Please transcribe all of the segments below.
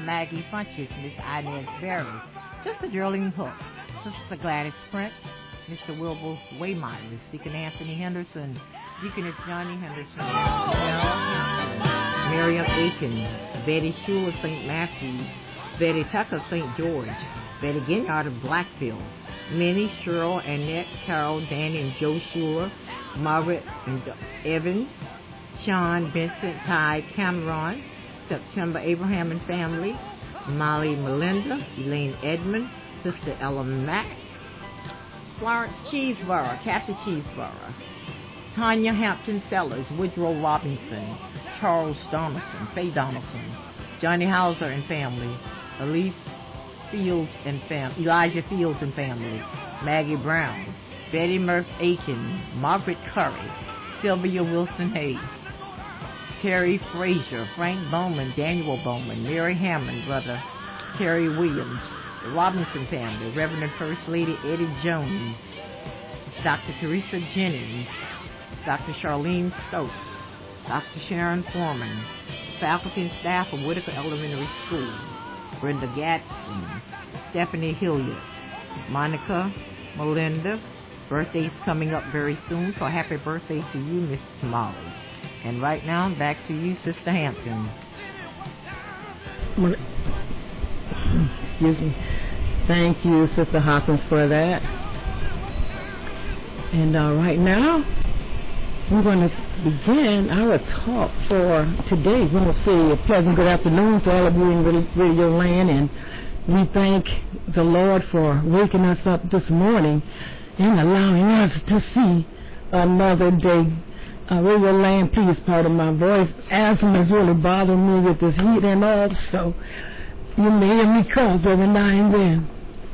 Maggie Funches, Miss Inez Berry, Sister Geraldine Hook, Sister Gladys Prince, Mr. Wilbur Waymire, Deacon Anthony Henderson, Deaconess Johnny Henderson, Miriam Aiken, Betty Schuler, St. Matthews, Betty Tucker, St. George, Betty Ginyard of Blackfield, Minnie, Cheryl, Annette, Carol, Danny, and Joe Schuler, Margaret and Evans, Sean, Vincent, Ty, Cameron, September, Abraham and family, Molly, Melinda, Elaine Edmond, Sister Ella Mack, Florence Cheeseborough, Kathy Cheeseborough, Tanya Hampton Sellers, Woodrow Robinson, Charles Donaldson, Faye Donaldson, Johnny Hauser and family, Elise Fields and family, Elijah Fields and family, Maggie Brown, Betty Murph Aiken, Margaret Curry, Sylvia Wilson Hayes, Terry Frazier, Frank Bowman, Daniel Bowman, Mary Hammond, brother Terry Williams, the Robinson family, Reverend First Lady Eddie Jones, Dr. Teresa Jennings, Dr. Charlene Stokes, Dr. Sharon Foreman, faculty and staff of Whitaker Elementary School, Brenda Gadsden, Stephanie Hilliard, Monica, Melinda. Birthday's coming up very soon, so happy birthday to you, Mrs. Molly. And right now, back to you, Sister Hampton. Excuse me. Thank you, Sister Hawkins, for that. And right now, we're going to begin our talk for today. We want to say a pleasant good afternoon to all of you in Radio Land, and we thank the Lord for waking us up this morning and allowing us to see another day. Radio Land, please pardon my voice. Asthma is really bothering me with this heat and all, so you may hear me cough every now and then.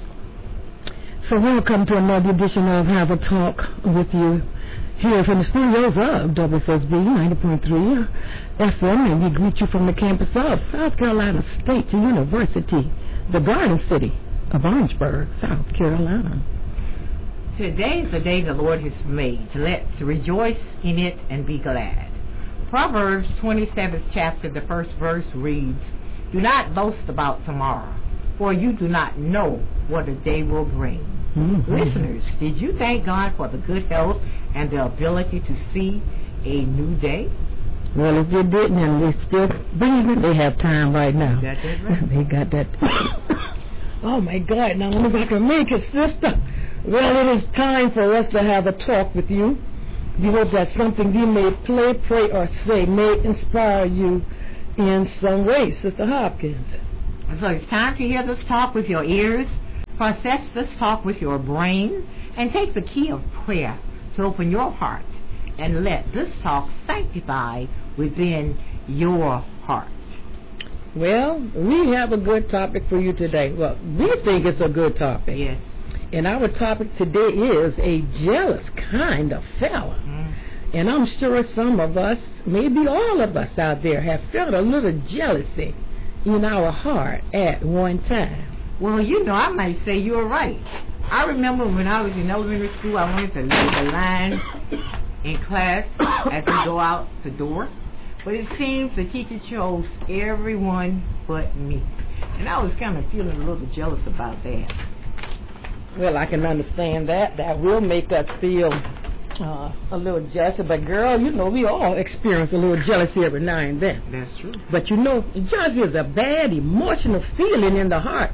So welcome to another edition of Have a Talk with you here from the studios of WSSB 90.3 FM, and we greet you from the campus of South Carolina State University, the Garden City of Orangeburg, South Carolina. Today is the day the Lord has made. Let's rejoice in it and be glad. Proverbs 27th chapter, the first verse reads, "Do not boast about tomorrow, for you do not know what a day will bring." Mm-hmm. Listeners, did you thank God for the good health and the ability to see a new day? Well, if you didn't and they're still breathing, they have time right now. That's it, right? They got that. Oh, my God. Now, if I can make it, sister. Well, it is time for us to have a talk with you. We hope that something we may play, pray, or say may inspire you in some way, Sister Hopkins. So it's time to hear this talk with your ears, process this talk with your brain, and take the key of prayer to open your heart and let this talk sanctify within your heart. Well, we have a good topic for you today. Well, we think it's a good topic. Yes. And our topic today is a jealous kind of fella. And I'm sure some of us, maybe all of us out there, have felt a little jealousy in our heart at one time. Well, you know, I might say you're right. I remember when I was in elementary school, I wanted to leave the line in class as we go out the door. But it seems the teacher chose everyone but me. And I was kind of feeling a little jealous about that. Well, I can understand that. That will make us feel a little jealous. But, girl, you know, we all experience a little jealousy every now and then. That's true. But, you know, jealousy is a bad emotional feeling in the heart.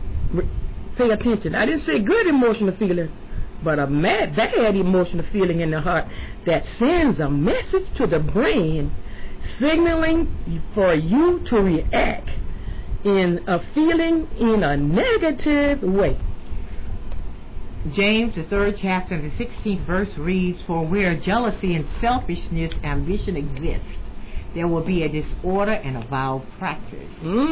Pay attention. I didn't say good emotional feeling, but a bad emotional feeling in the heart that sends a message to the brain signaling for you to react in a feeling in a negative way. James, the 3rd chapter, the 16th verse reads, "For where jealousy and selfishness, ambition exist, there will be a disorder and a vile practice."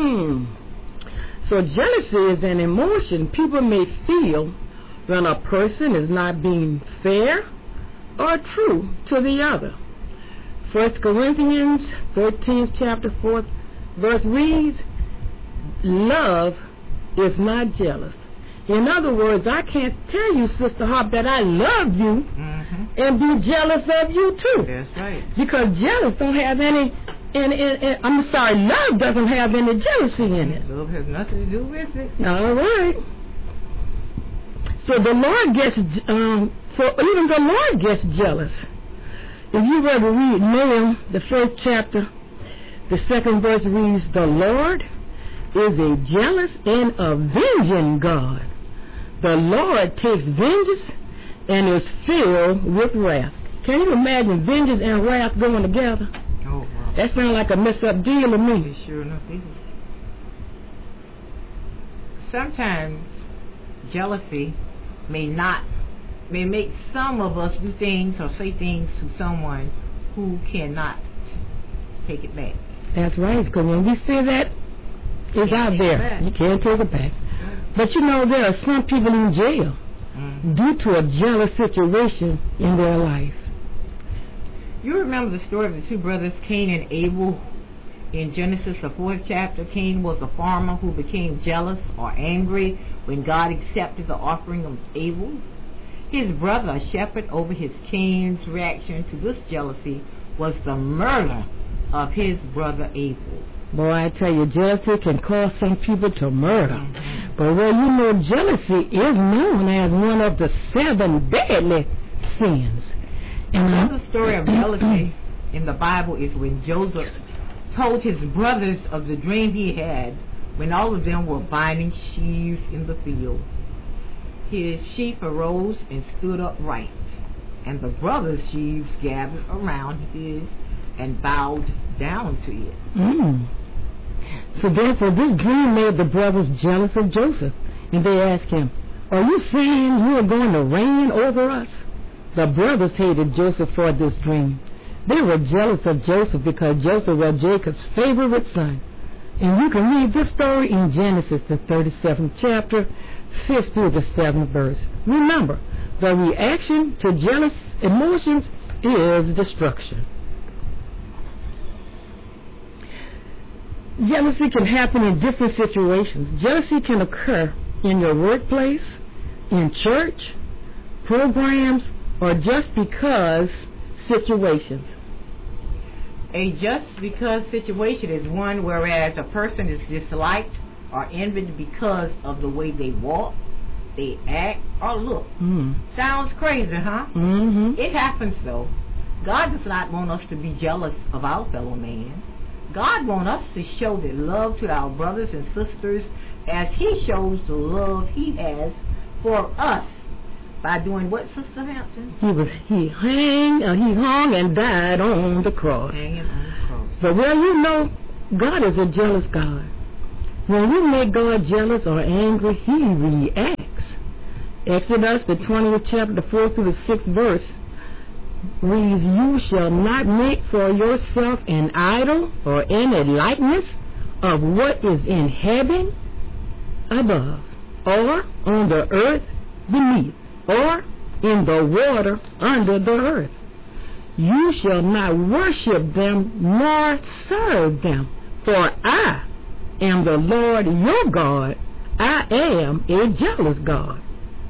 So jealousy is an emotion people may feel when a person is not being fair or true to the other. 1 Corinthians 13th chapter 4th verse reads, "Love is not jealous." In other words, I can't tell you, Sister Hop, that I love you and be jealous of you too. That's right. Because jealous don't have any And I'm sorry, love doesn't have any jealousy in it. Love has nothing to do with it. All right. So the Lord gets, even the Lord gets jealous. If you were to read Nahum, the 1st chapter, the 2nd verse reads, "The Lord is a jealous and avenging God. The Lord takes vengeance and is filled with wrath." Can you imagine vengeance and wrath going together? Oh, wow. That sounds like a messed up deal to me. It sure enough is. Sometimes jealousy may make some of us do things or say things to someone who cannot take it back. That's right, because when we say that, it's out there. You can't take it back. But you know, there are some people in jail due to a jealous situation in their life. You remember the story of the two brothers, Cain and Abel, in Genesis, the 4th chapter? Cain was a farmer who became jealous or angry when God accepted the offering of Abel. His brother, a shepherd, over his Cain's reaction to this jealousy was the murder of his brother Abel. Boy, I tell you, jealousy can cause some people to murder. But well, you know, jealousy is known as one of the 7 deadly sins. And another story of jealousy in the Bible is when Joseph told his brothers of the dream he had when all of them were binding sheaves in the field. His sheaf arose and stood upright, and the brothers' sheaves gathered around his and bowed down to it. So therefore this dream made the brothers jealous of Joseph, and they asked him, "Are you saying you are going to reign over us?" The brothers hated Joseph for this dream. They were jealous of Joseph because Joseph was Jacob's favorite son. And you can read this story in Genesis, the 37th chapter, 5th through the 7th verse. Remember, the reaction to jealous emotions is destruction. Jealousy can happen in different situations. Jealousy can occur in your workplace, in church, programs, or just because situations. A just because situation is one whereas a person is disliked or envied because of the way they walk, they act, or look. Sounds crazy, huh? It happens though. God does not want us to be jealous of our fellow man. God wants us to show the love to our brothers and sisters as He shows the love He has for us. By doing what, Sister Hampton? He hung and died on the cross. Hanging on the cross. But well, you know, God is a jealous God. When we make God jealous or angry, He reacts. Exodus, the 20th chapter, the 4th through the 6th verse, reads, "You shall not make for yourself an idol or any likeness of what is in heaven above, or on the earth beneath, or in the water under the earth. You shall not worship them nor serve them, for I am the Lord your God. I am a jealous God."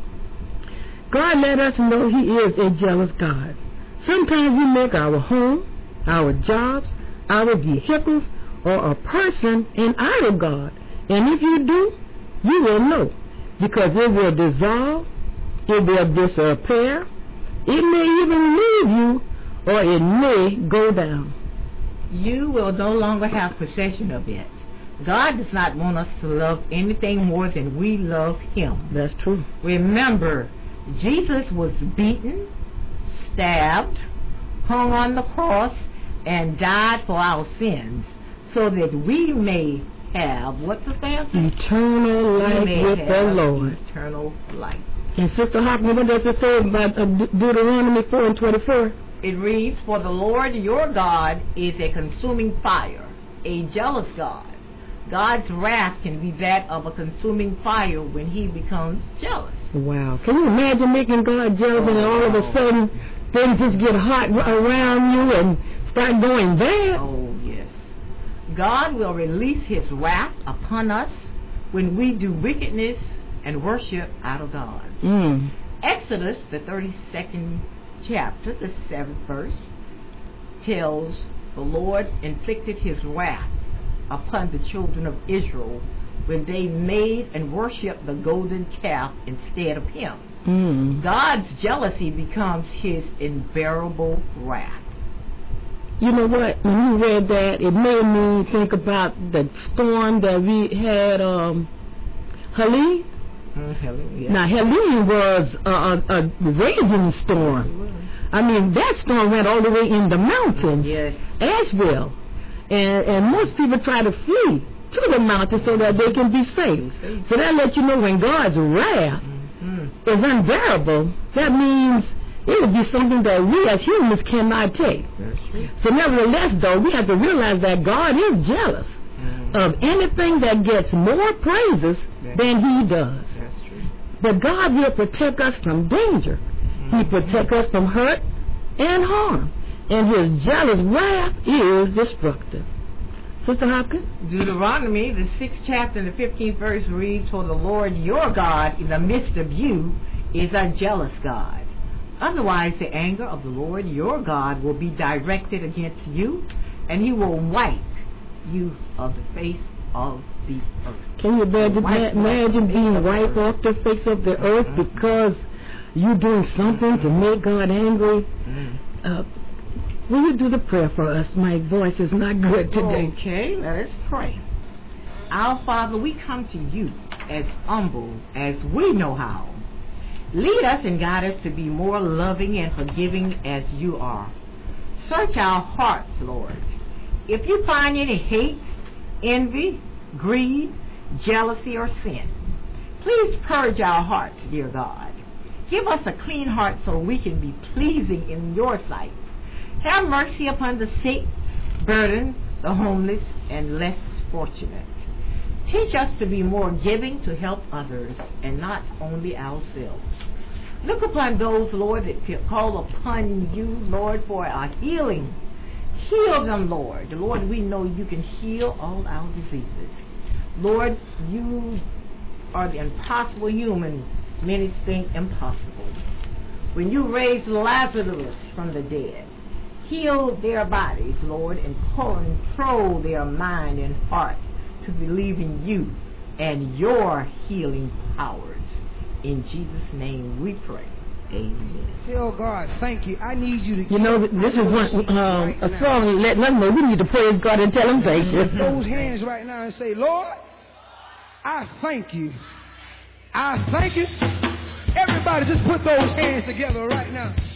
God let us know He is a jealous God. Sometimes we make our home, our jobs, our vehicles, or a person an idol god. And if you do, you will know, because it will dissolve, it will disappear, it may even leave you, or it may go down. You will no longer have possession of it. God does not want us to love anything more than we love Him. That's true. Remember, Jesus was beaten, stabbed, hung on the cross, and died for our sins, so that we may have, what's the answer? Eternal life with the Lord. Eternal life. And Sister Hoffman, what does it say about Deuteronomy 4:24? It reads, "For the Lord your God is a consuming fire, a jealous God." God's wrath can be that of a consuming fire when He becomes jealous. Wow. Can you imagine making God jealous and all of a sudden things just get hot around you and start going bad? Oh, yes. God will release His wrath upon us when we do wickedness and worship out of God. Exodus, the 32nd chapter, the 7th verse, tells the Lord inflicted his wrath upon the children of Israel when they made and worshipped the golden calf instead of him. God's jealousy becomes his unbearable wrath. You know what? When you read that, it made me think about the storm that we had, Helene. Helene, yeah. Now, Helene was a raging storm. I mean, that storm went all the way in the mountains, Yes. Asheville. And most people try to flee to the mountains so that they can be safe. So that lets you know when God's wrath is unbearable, that means it would be something that we as humans cannot take. That's true. So nevertheless, though, we have to realize that God is jealous of anything that gets more praises than he does. That's true. But God will protect us from danger. He protects us from hurt and harm. And his jealous wrath is destructive. Sister Hopkins? Deuteronomy, the 6th chapter and the 15th verse reads, "For the Lord your God in the midst of you is a jealous God. Otherwise the anger of the Lord your God will be directed against you, and he will wipe you of the face of the earth." Can you imagine being wiped off the face of the earth because you're doing something to make God angry? Will you do the prayer for us? My voice is not good today. Okay, let us pray. Our Father, we come to you as humble as we know how. Lead us and guide us to be more loving and forgiving as you are. Search our hearts, Lord. If you find any hate, envy, greed, jealousy, or sin, please purge our hearts, dear God. Give us a clean heart so we can be pleasing in your sight. Have mercy upon the sick, burdened, the homeless, and less fortunate. Teach us to be more giving to help others and not only ourselves. Look upon those, Lord, that call upon you, Lord, for our healing. Heal them, Lord. Lord, we know you can heal all our diseases. Lord, you are the impossible human many think impossible. When you raised Lazarus from the dead, heal their bodies, Lord, and control their mind and heart to believe in you and your healing powers. In Jesus' name we pray. Amen. Tell God, thank you. I need you to. You know, this is one, a song letting us know we need to praise God and tell him thank you. Lift those hands right now and say, Lord, I thank you. I thank you. Everybody just put those hands together right now.